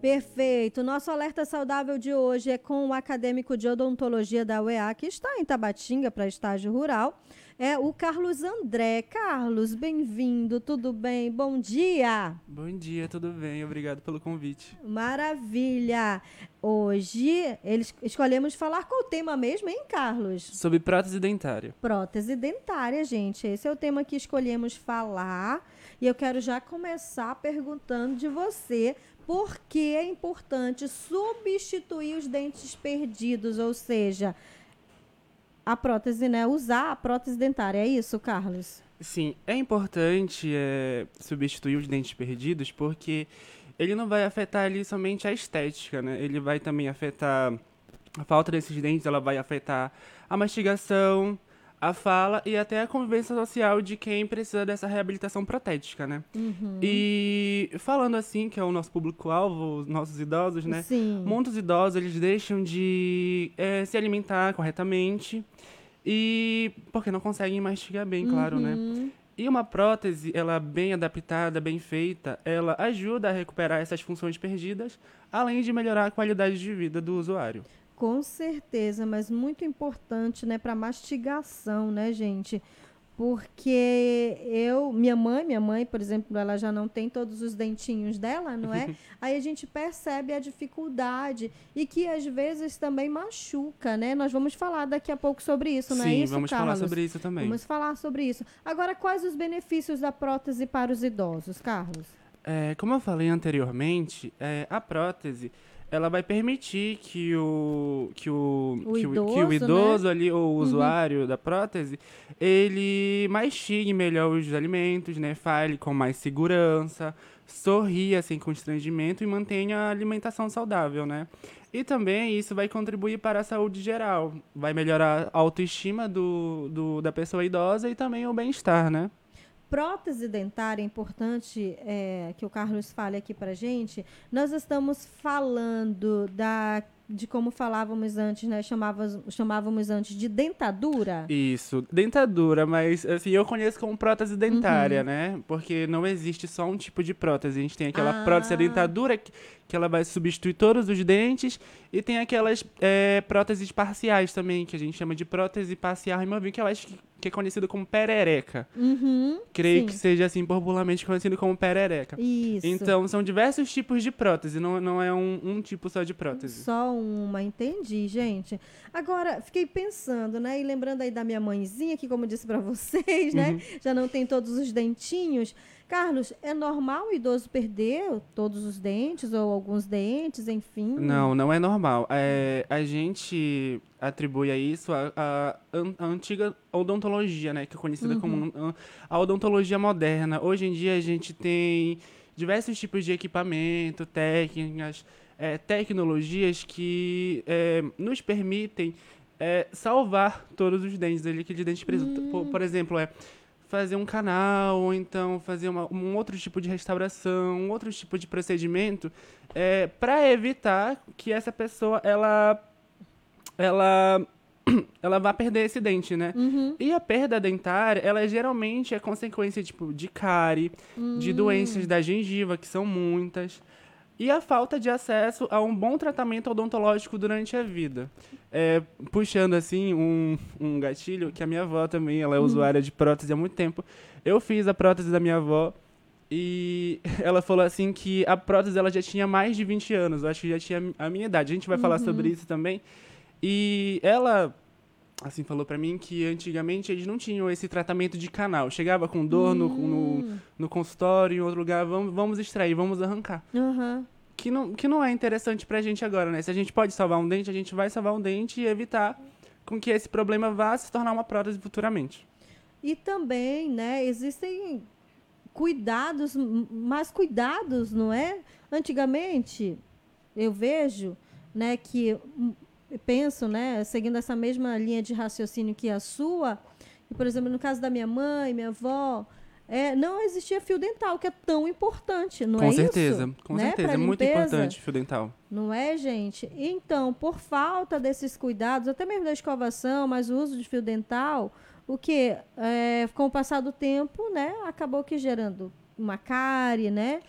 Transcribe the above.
Perfeito. Nosso alerta saudável de hoje é com o acadêmico de odontologia da UEA, que está em Tabatinga para estágio rural. É o Carlos André. Carlos, bem-vindo, tudo bem? Bom dia. Bom dia, tudo bem? Obrigado pelo convite. Maravilha. Hoje escolhemos falar qual o tema mesmo, hein, Carlos? Sobre prótese dentária. Prótese dentária, gente. Esse é o tema que escolhemos falar. E eu quero já começar perguntando de você por que é importante substituir os dentes perdidos, ou seja, a prótese, né? Usar a prótese dentária. É isso, Carlos? Sim, é importante substituir os dentes perdidos porque ele não vai afetar ali somente a estética, né? Ele vai também afetar a falta desses dentes, ela vai afetar a mastigação, a fala e até a convivência social de quem precisa dessa reabilitação protética, né? Uhum. E falando assim, que é o nosso público-alvo, os nossos idosos, né? Sim. Muitos idosos, eles deixam de se alimentar corretamente e porque não conseguem mastigar bem, claro, né? Uhum. E uma prótese, ela bem adaptada, bem feita, ela ajuda a recuperar essas funções perdidas, além de melhorar a qualidade de vida do usuário. Com certeza, mas muito importante, né, para mastigação, né, gente? Porque minha mãe, por exemplo, ela já não tem todos os dentinhos dela, não é? Aí a gente percebe a dificuldade e que às vezes também machuca, né? Nós vamos falar daqui a pouco sobre isso, não é Sim, isso, vamos falar Carlos? sobre isso também. Vamos falar sobre isso. Agora, quais os benefícios da prótese para os idosos, Carlos? Como eu falei anteriormente, a prótese ela vai permitir O que o idoso, né? idoso ali, ou o Uhum. usuário da prótese, ele mastigue melhor os alimentos, né? Fale com mais segurança, sorria sem constrangimento e mantenha a alimentação saudável, né? E também isso vai contribuir para a saúde geral, vai melhorar a autoestima da pessoa idosa e também o bem-estar, né? Prótese dentária é importante que o Carlos fale aqui para gente. Nós estamos falando de como falávamos antes, né? Chamávamos antes de dentadura. Isso, dentadura, mas assim, eu conheço como prótese dentária, Uhum. né? Porque não existe só um tipo de prótese. A gente tem aquela prótese Ah, dentadura que ela vai substituir todos os dentes e tem aquelas próteses parciais também, que a gente chama de prótese parcial removível, que eu acho que é conhecido como perereca. uhum, Creio que sim, seja assim popularmente conhecido como perereca. isso. Então, são diversos tipos de prótese, não é um tipo só de prótese. Só uma, entendi, gente. Agora, fiquei pensando, né? E lembrando aí da minha mãezinha, que, como eu disse para vocês, né? Uhum. Já não tem todos os dentinhos. Carlos, é normal o idoso perder todos os dentes ou alguns dentes, enfim? Não, não é normal. A gente atribui a isso a antiga odontologia, né? Que é conhecida como Uhum. a odontologia moderna. Hoje em dia a gente tem diversos tipos de equipamento, técnicas, tecnologias que nos permitem salvar todos os dentes ali, aqueles dentes presos. Por Hum, exemplo, fazer um canal, ou então fazer um outro tipo de restauração, um outro tipo de procedimento, para evitar que essa pessoa ela ela vá perder esse dente, né? uhum, E a perda dentária, ela geralmente é consequência tipo de cárie, de doenças hum. da gengiva, que são muitas, e a falta de acesso a um bom tratamento odontológico durante a vida. Puxando assim um gatilho, que a minha avó também, ela é usuária de prótese há muito tempo. Eu fiz a prótese da minha avó e ela falou assim que a prótese ela já tinha mais de 20 anos, eu acho que já tinha a minha idade. A gente vai falar sobre Uhum. isso também. E ela assim falou pra mim que antigamente eles não tinham esse tratamento de canal. Chegava com dor Hum. no consultório, em outro lugar, vamos extrair, vamos arrancar. Aham. Que não é interessante pra gente agora, né? Se a gente pode salvar um dente, a gente vai salvar um dente e evitar com que esse problema vá se tornar uma prótese futuramente. E também, né, existem cuidados, mais cuidados, não é? Antigamente, eu vejo, né, que penso, né, seguindo essa mesma linha de raciocínio que a sua, e, por exemplo, no caso da minha mãe, minha avó, não existia fio dental, que é tão importante, não é isso? Com Né, para certeza. É muito limpeza, importante o fio dental. não é, gente? Então, por falta desses cuidados, até mesmo da escovação, mas o uso de fio dental, o que, com o passar do tempo, né, acabou que gerando uma cárie, né?